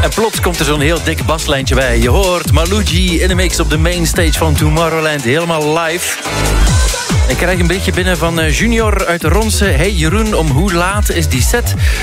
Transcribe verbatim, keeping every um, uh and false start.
En plots komt er zo'n heel dik baslijntje bij. Je hoort Maluji in de mix op de main stage van Tomorrowland. Helemaal live. Ik krijg een beetje binnen van Junior uit de Ronse. Hey Jeroen, om hoe laat is die set?